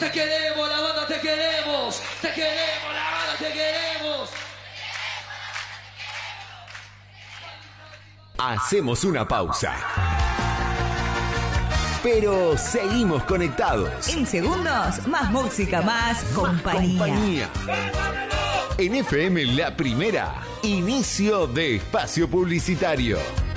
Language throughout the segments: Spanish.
Te queremos, la banda, te queremos. Te queremos, la banda, te queremos. Hacemos una pausa. Pero seguimos conectados. En segundos, más música, más compañía. En FM La Primera, inicio de espacio publicitario.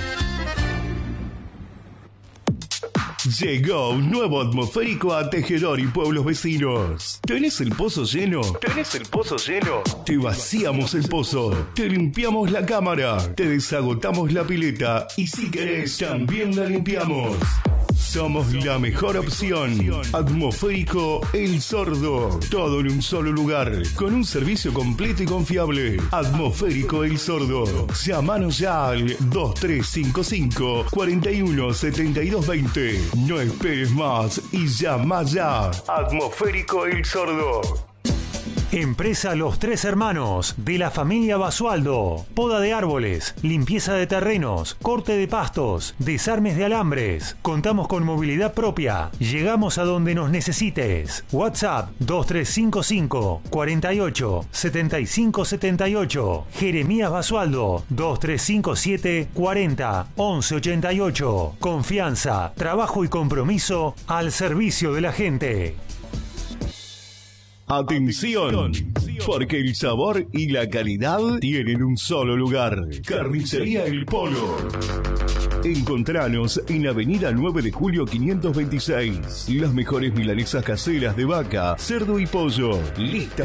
Llegó un nuevo atmosférico a Tejedor y pueblos vecinos. ¿Tenés el pozo lleno? Te vaciamos el pozo, te limpiamos la cámara, te desagotamos la pileta y si querés también la limpiamos. Somos la mejor opción. Atmosférico El Sordo. Todo en un solo lugar. Con un servicio completo y confiable. Atmosférico El Sordo. Llámanos ya al 2355 41 72 20. No esperes más y llama ya. Atmosférico El Sordo. Empresa Los Tres Hermanos, de la familia Basualdo. Poda de árboles, limpieza de terrenos, corte de pastos, desarmes de alambres. Contamos con movilidad propia. Llegamos a donde nos necesites. WhatsApp 2355 48 75 78. Jeremías Basualdo 2357 40 11 88. Confianza, trabajo y compromiso al servicio de la gente. Atención, porque el sabor y la calidad tienen un solo lugar. Carnicería El Polo. Encontranos en Avenida 9 de Julio 526. Las mejores milanesas caseras de vaca, cerdo y pollo. Lista